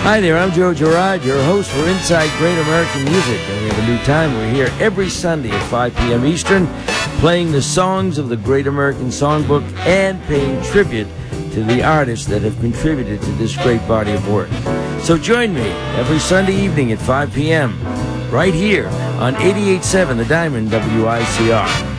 Hi there, I'm Joe Girard, your host for Inside Great American Music, and we have a new time. We're here every Sunday at 5 p.m. Eastern, playing the songs of the Great American Songbook and paying tribute to the artists that have contributed to this great body of work. So join me every Sunday evening at 5 p.m. right here on 88.7 The Diamond WICR.